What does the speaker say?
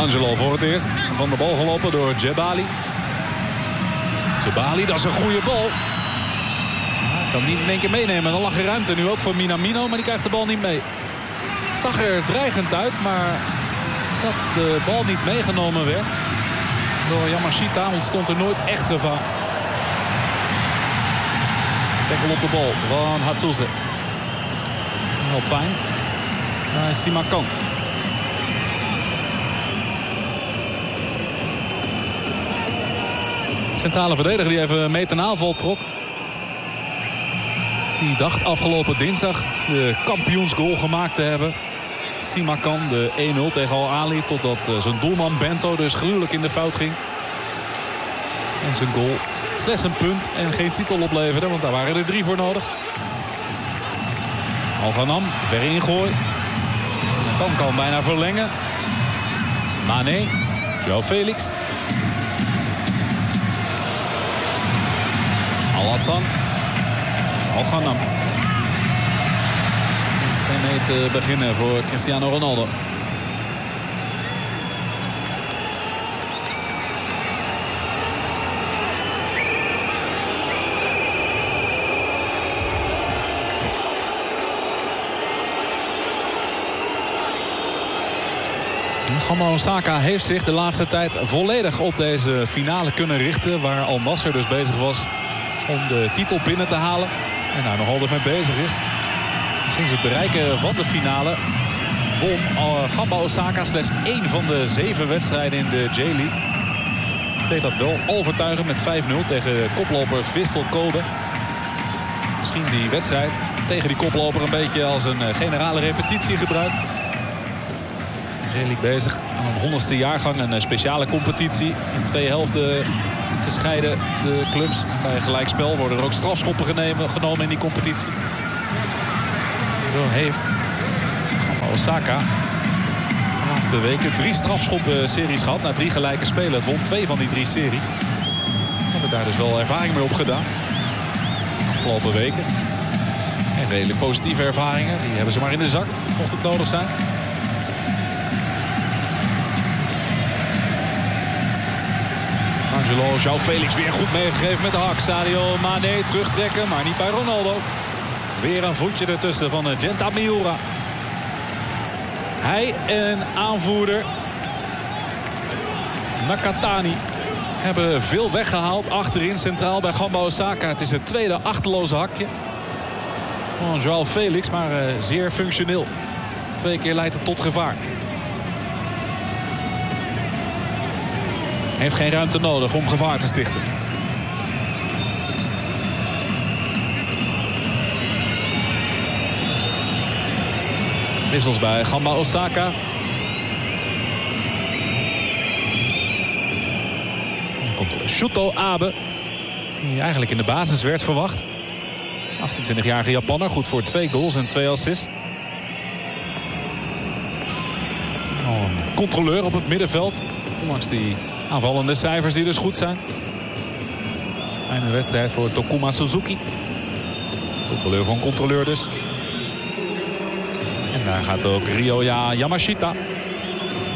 Angelo voor het eerst. Van de bal gelopen door Djebali. Djebali, dat is een goede bal. Kan niet in één keer meenemen. Dan lag er ruimte nu ook voor Minamino, maar die krijgt de bal niet mee. Zag er dreigend uit, maar dat de bal niet meegenomen werd door Yamashita ontstond er nooit echt gevaar. Tackle op de bal van Hatsuze. Wel pijn. Simakan. De centrale verdediger die even mee ten aanval trok. Die dacht afgelopen dinsdag de kampioensgoal gemaakt te hebben. Simakan, de 1-0 tegen Al Ali. Totdat zijn doelman Bento dus gruwelijk in de fout ging. En zijn goal slechts een punt en geen titel opleverde. Want daar waren er 3 voor nodig. Al-Ghanam, ver ingooi. Simakan kan bijna verlengen. Mane, Joao Felix. Al-Hassan. Al-Ghanam. Het zijn mee te beginnen voor Cristiano Ronaldo. Gamba Osaka heeft zich de laatste tijd volledig op deze finale kunnen richten. Waar Al Nassr dus bezig was om de titel binnen te halen. En daar nog altijd mee bezig is. Sinds het bereiken van de finale won Gamba Osaka slechts 1 van de 7 wedstrijden in de J-League. Deed dat wel overtuigend met 5-0 tegen koploper Vissel Kobe. Misschien die wedstrijd tegen die koploper een beetje als een generale repetitie gebruikt. J-League bezig aan een 100ste jaargang, een speciale competitie. In 2 helften gescheiden de clubs. Bij gelijkspel worden er ook strafschoppen genomen in die competitie. Zo heeft Osaka de laatste weken 3 strafschoppenseries gehad. Na 3 gelijke spelen. Het won 2 van die 3 series. We hebben daar dus wel ervaring mee opgedaan. De afgelopen weken. En redelijk positieve ervaringen. Die hebben ze maar in de zak, mocht het nodig zijn. Angelo, Joao Felix weer goed meegegeven met de hak. Sadio Mane terugtrekken, maar niet bij Ronaldo. Weer een voetje ertussen van Genta Miura. Hij en aanvoerder Nakatani hebben veel weggehaald achterin centraal bij Gamba Osaka. Het is het tweede achterloze hakje van Joao Felix, maar zeer functioneel. 2 keer leidt het tot gevaar. Heeft geen ruimte nodig om gevaar te stichten. Wissels bij Gamba Osaka. Dan komt Shuto Abe. Die eigenlijk in de basis werd verwacht. 28-jarige Japanner. Goed voor 2 goals en 2 assists. Een controleur op het middenveld. Ondanks die aanvallende cijfers die dus goed zijn. Einde wedstrijd voor Tokuma Suzuki. Controleur van controleur dus. En daar gaat ook Ryoya Yamashita.